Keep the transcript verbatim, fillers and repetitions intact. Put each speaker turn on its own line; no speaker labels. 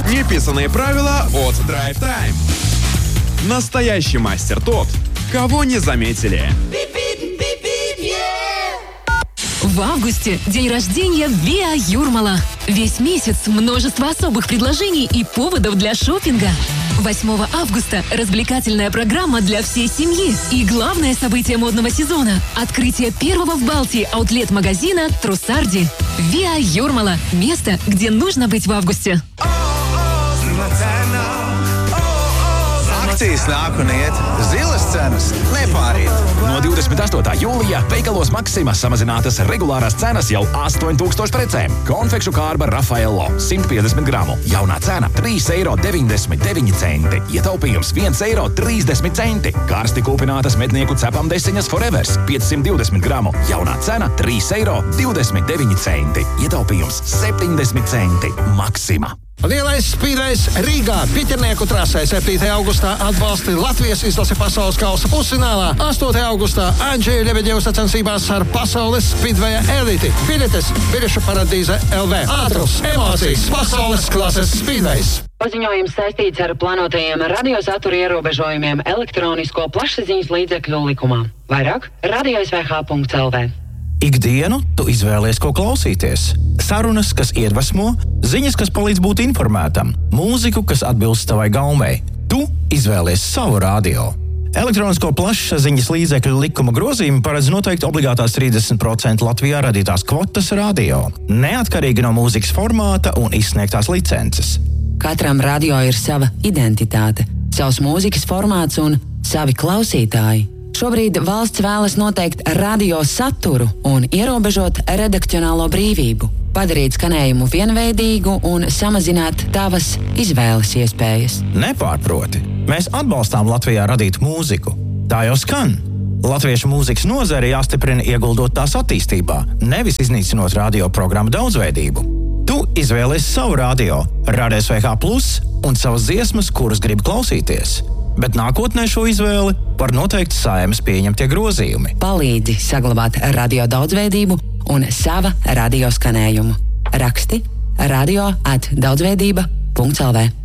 Неписанные правила от Drive Time. Настоящий мастер тот, кого не заметили.
В августе день рождения Виа Юрмала. Весь месяц множество особых предложений и поводов для шопинга. восьмого августа развлекательная программа для всей семьи. И главное событие модного сезона – открытие первого в Балтии аутлет-магазина Трусарди. Виа Юрмала – место, где нужно быть в августе.
Akcijas nāk un iet, zilas cenas nepāriet.
No divdesmit astotā jūlijā veikalos Maxima samazinātas regulārās cenas jau astoņi tūkstoši precēm. Konfekšu kārba Rafaello simt piecdesmit gramu. Jaunā cena trīs eiro deviņdesmit deviņi centi. Ietaupījums viens eiro trīsdesmit centi. Karsti kūpinātas mednieku cepam desiņas Forevers piecsimt divdesmit gramu. Jaunā cena trīs eiro divdesmit deviņi centi. Ietaupījums septiņdesmit centi. Maxima.
Lielais spīdējs Rīgā Piķernieku trasē septītajā augustā atbalsti Latvijas izlase pasaules kausa pusfinālā. astotajā augustā Andžeja Ļebeģeva sacensībās ar pasaules spīdveja eliti. Biļetes biļešu paradīze L V. Ātrums, emocijas, pasaules klases spīdvejs.
Paziņojums saistīts ar plānotajiem radiosatura ierobežojumiem elektronisko plašsaziņas līdzekļu likumā. Vairāk radio S V H punkts L V.
Ikdienu tu izvēlies, ko klausīties. Sarunas, kas iedvesmo, ziņas, kas palīdz būt informētam, mūziku, kas atbilst tavai gaumei. Tu izvēlies savu radio. Elektronisko plašsaziņas līdzekļu likuma grozījumi paredz noteikti obligātās trīsdesmit procenti Latvijā radītās kvotas radio, neatkarīgi no mūzikas formāta un izsniegtās licences.
Katram radio ir sava identitāte, savs mūzikas formāts un savi klausītāji. Šobrīd valsts vēlas noteikt radio saturu un ierobežot redakcionālo brīvību, padarīt skanējumu vienveidīgu un samazināt tavas izvēles iespējas.
Nepārproti, mēs atbalstām Latvijā radītu mūziku. Tā jau skan. Latviešu mūzikas nozare jāstiprina ieguldot tās attīstībā, nevis iznīcinot radio programmu daudzveidību. Tu izvēlies savu radio, Radio S V H plus un savas dziesmas, kuras grib klausīties. Bet nākotnē šo izvēli var noteikt Saeimas pieņemtie grozījumi.
Palīdzi saglabāt radio daudzveidību un sava radio skanējumu. Raksti radio at daudzveidība punkts L V.